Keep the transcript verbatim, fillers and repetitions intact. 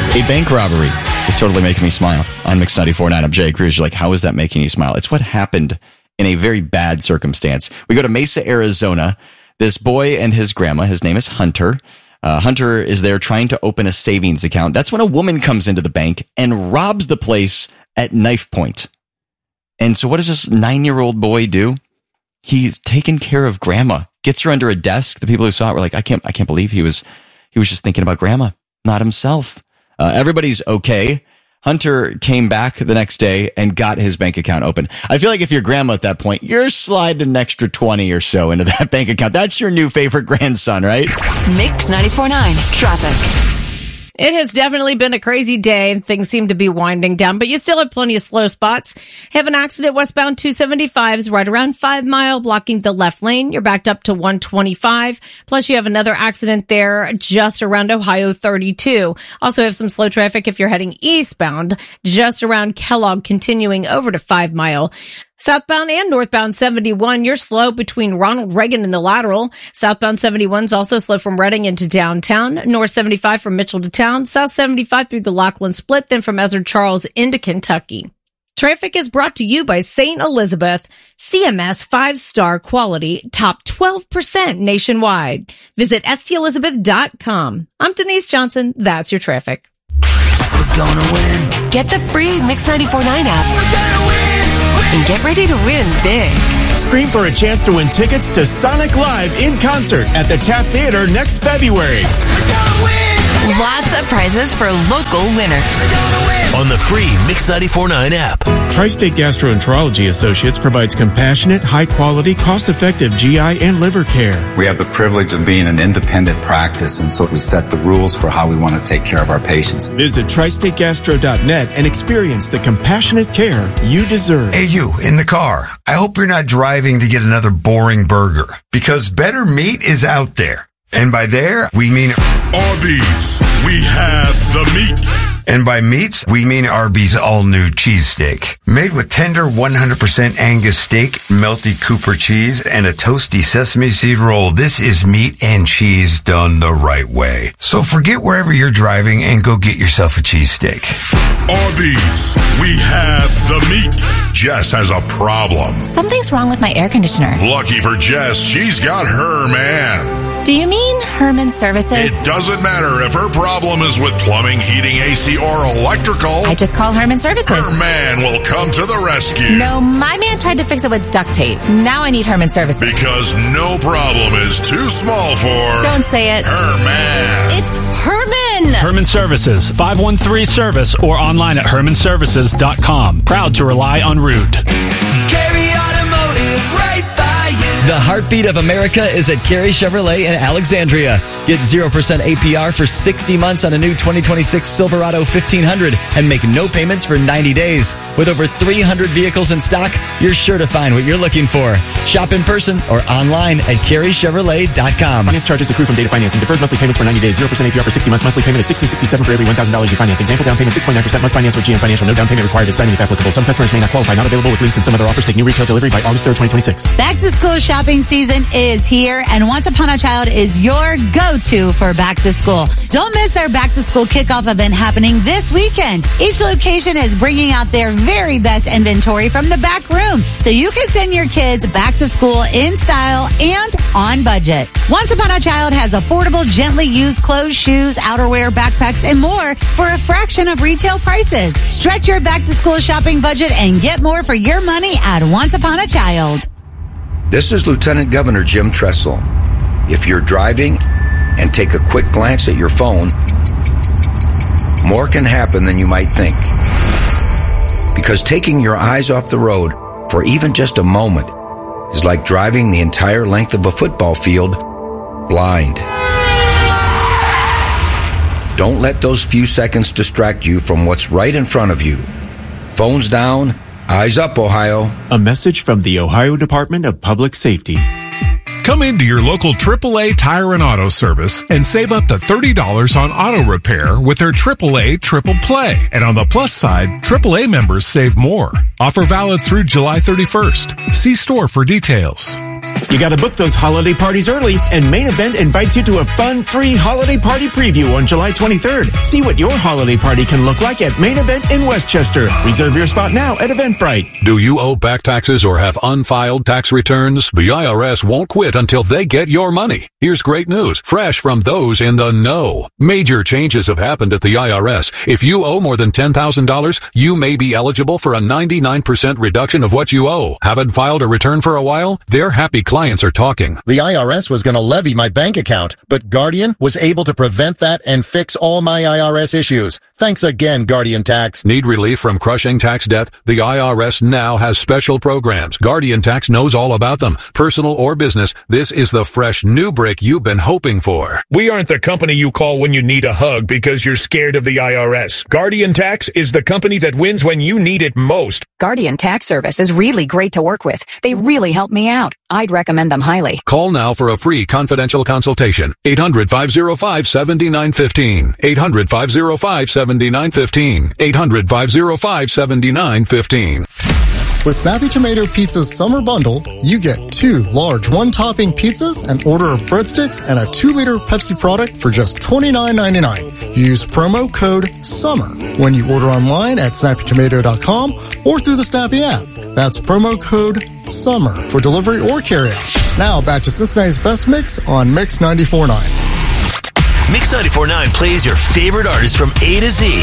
A bank robbery is totally making me smile. On Mix ninety-four point nine, I'm Jay Cruz. You're like, how is that making you smile? It's what happened in a very bad circumstance. We go to Mesa, Arizona. This boy and his grandma, his name is Hunter. Uh, Hunter is there trying to open a savings account. That's when a woman comes into the bank and robs the place at knife point. And so what does this nine-year-old boy do? He's taken care of grandma, gets her under a desk. The people who saw it were like, I can't, I can't believe he was, he was just thinking about grandma, not himself. Uh, everybody's okay. Hunter came back the next day and got his bank account open. I feel like if you're grandma at that point, you're sliding an extra twenty or so into that bank account. That's your new favorite grandson, right? Mix ninety-four point nine traffic. It has definitely been a crazy day and things seem to be winding down, but you still have plenty of slow spots. Have an accident westbound two seventy-five is right around five mile, blocking the left lane. You're backed up to one twenty-five. Plus you have another accident there just around Ohio thirty-two. Also have some slow traffic if you're heading eastbound, just around Kellogg, continuing over to five mile. Southbound and northbound seventy-one, you're slow between Ronald Reagan and the Lateral. Southbound seventy-one is also slow from Reading into downtown. North seventy-five from Mitchell to town. South seventy-five through the Lachlan Split, then from Ezra Charles into Kentucky. Traffic is brought to you by Saint Elizabeth, C M S five-star quality, top twelve percent nationwide. Visit S T Elizabeth dot com. I'm Denise Johnson. That's your traffic. We're gonna win. Get the free Mix ninety-four point nine app. We're gonna win. And get ready to win big. Scream for a chance to win tickets to Sonic Live in concert at the Taft Theater next February. Lots of prizes for local winners. On the free Mix ninety-four point nine app. Tri-State Gastroenterology Associates provides compassionate, high-quality, cost-effective G I and liver care. We have the privilege of being an independent practice, and so we set the rules for how we want to take care of our patients. Visit tri state gastro dot net and experience the compassionate care you deserve. Hey, you, in the car. I hope you're not driving to get another boring burger, because better meat is out there. And by there, we mean Arby's. We have the meat. And by meats, we mean Arby's all-new cheesesteak. Made with tender one hundred percent Angus steak, melty Cooper cheese, and a toasty sesame seed roll. This is meat and cheese done the right way. So forget wherever you're driving and go get yourself a cheesesteak. Arby's. We have the meat. Jess has a problem. Something's wrong with my air conditioner. Lucky for Jess, she's got her man. Do you mean Herman Services? It doesn't matter if her problem is with plumbing, heating, A C, or electrical. I just call Herman Services. Her man will come to the rescue. No, my man tried to fix it with duct tape. Now I need Herman Services. Because no problem is too small for... Don't say it. Herman. It's Herman. Herman Services, five one three service or online at herman services dot com. Proud to rely on Rude. Carry Automotive, right by you. The heartbeat of America is at Carey Chevrolet in Alexandria. Get zero percent A P R for sixty months on a new twenty twenty-six Silverado fifteen hundred and make no payments for ninety days. With over three hundred vehicles in stock, you're sure to find what you're looking for. Shop in person or online at carey chevrolet dot com. Finance charges accrue from data financing. Deferred monthly payments for ninety days. zero percent A P R for sixty months. Monthly payment is sixteen sixty-seven for every one thousand dollars you finance. Example down payment six point nine percent. Must finance with G M Financial. No down payment required at signing if applicable. Some customers may not qualify. Not available with lease and some other offers. Take new retail delivery by August third, twenty twenty-six. Back to school shopping season is here, and Once Upon a Child is your go-to for back to school. Don't miss their back to school kickoff event happening this weekend. Each location is bringing out their very best inventory from the back room, so you can send your kids back to school in style and on budget. Once Upon a Child has affordable, gently used clothes, shoes, outerwear, backpacks, and more for a fraction of retail prices. Stretch your back to school shopping budget and get more for your money at Once Upon a Child. This is Lieutenant Governor Jim Tressel. If you're driving and take a quick glance at your phone, more can happen than you might think. Because taking your eyes off the road for even just a moment is like driving the entire length of a football field blind. Don't let those few seconds distract you from what's right in front of you. Phones down, eyes up, Ohio. A message from the Ohio Department of Public Safety. Come into your local triple A Tire and Auto Service and save up to thirty dollars on auto repair with their triple A Triple Play. And on the plus side, triple A members save more. Offer valid through July thirty-first. See store for details. You gotta book those holiday parties early, and Main Event invites you to a fun, free holiday party preview on July twenty-third. See what your holiday party can look like at Main Event in Westchester. Reserve your spot now at Eventbrite. Do you owe back taxes or have unfiled tax returns? The I R S won't quit until they get your money. Here's great news, fresh from those in the know. Major changes have happened at the I R S. If you owe more than ten thousand dollars, you may be eligible for a ninety-nine percent reduction of what you owe. Haven't filed a return for a while? They're happy clients are talking. The I R S was going to levy my bank account, but Guardian was able to prevent that and fix all my I R S issues. Thanks again, Guardian Tax. Need relief from crushing tax debt? The I R S now has special programs. Guardian Tax knows all about them. Personal or business, this is the fresh new break you've been hoping for. We aren't the company you call when you need a hug because you're scared of the I R S. Guardian Tax is the company that wins when you need it most. Guardian Tax Service is really great to work with. They really help me out. I'd recommend them highly. Call now for a free confidential consultation. eight hundred, five oh five, seven nine one five. eight hundred, five oh five, seven nine one five. eight hundred, five oh five, seven nine one five. With Snappy Tomato Pizza's summer bundle, you get two large one-topping pizzas, an order of breadsticks, and a two-liter Pepsi product for just twenty-nine ninety-nine. Use promo code SUMMER when you order online at snappy tomato dot com or through the Snappy app. That's promo code SUMMER for delivery or carryout. Now back to Cincinnati's Best Mix on Mix ninety-four point nine. Mix ninety-four point nine plays your favorite artists from A to Z.